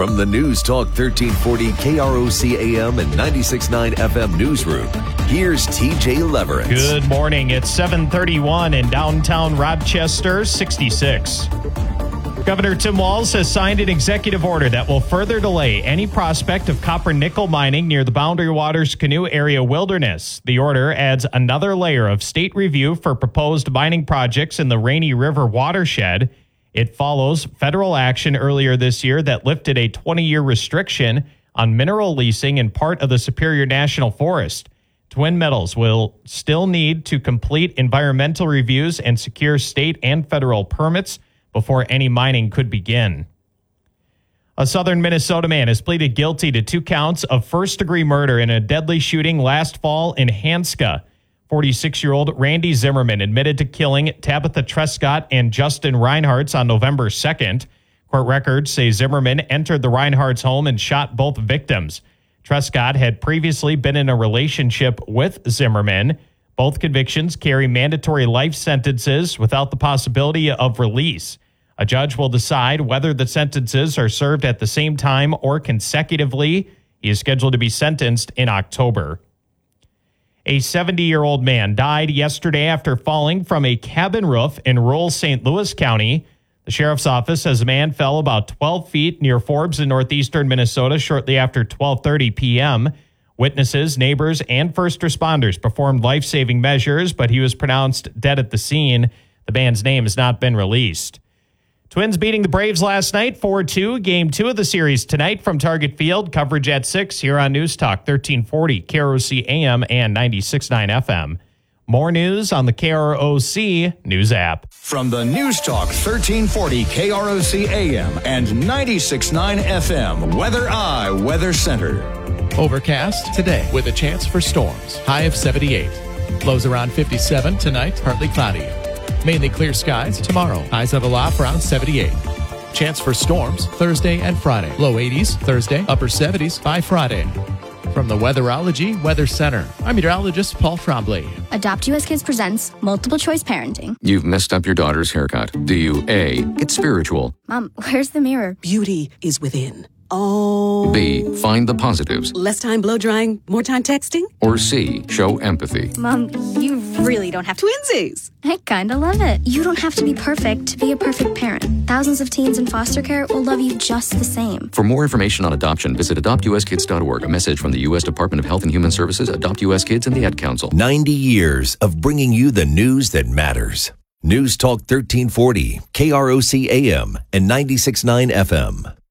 From the News Talk 1340 KROC AM and 96.9 FM newsroom, here's TJ Leverett. Good morning. It's 7:31 in downtown Rochester, 66. Governor Tim Walz has signed an executive order that will further delay any prospect of copper nickel mining near the Boundary Waters Canoe Area Wilderness. The order adds another layer of state review for proposed mining projects in the Rainy River watershed. It follows federal action earlier this year that lifted a 20-year restriction on mineral leasing in part of the Superior National Forest. Twin Metals will still need to complete environmental reviews and secure state and federal permits before any mining could begin. A southern Minnesota man has pleaded guilty to 2 counts of first-degree murder in a deadly shooting last fall in Hanska. 46-year-old Randy Zimmerman admitted to killing Tabitha Trescott and Justin Reinhardt on November 2nd. Court records say Zimmerman entered the Reinhardts' home and shot both victims. Trescott had previously been in a relationship with Zimmerman. Both convictions carry mandatory life sentences without the possibility of release. A judge will decide whether the sentences are served at the same time or consecutively. He is scheduled to be sentenced in October. A 70-year-old man died yesterday after falling from a cabin roof in rural St. Louis County. The sheriff's office says a man fell about 12 feet near Forbes in northeastern Minnesota shortly after 12:30 p.m. Witnesses, neighbors, and first responders performed life-saving measures, but he was pronounced dead at the scene. The man's name has not been released. Twins beating the Braves last night, 4-2. Game 2 of the series tonight from Target Field. Coverage at 6 here on News Talk 1340, KROC AM and 96.9 FM. More news on the KROC News app. From the News Talk 1340 KROC AM and 96.9 FM, Weather Center. Overcast today with a chance for storms. High of 78. Lows around 57 tonight, partly cloudy. Mainly clear skies tomorrow. Highs of a low around 78. Chance for storms Thursday and Friday. Low 80s Thursday, upper 70s by Friday. From the Weatherology Weather Center, I'm meteorologist Paul Trombley. Adopt US Kids presents Multiple Choice Parenting. You've messed up your daughter's haircut. Do you A, get spiritual? Mom, where's the mirror? Beauty is within. Oh. B, find the positives? Less time blow drying, more time texting? Or C, show empathy? Mom, you really don't have to. Twinsies! I kinda love it. You don't have to be perfect to be a perfect parent. Thousands of teens in foster care will love you just the same. For more information on adoption, visit adoptuskids.org. A message from the U.S. Department of Health and Human Services, Adopt U.S. Kids, and the Ad Council. 90 years of bringing you the news that matters. News Talk 1340, KROC AM and 96.9 FM.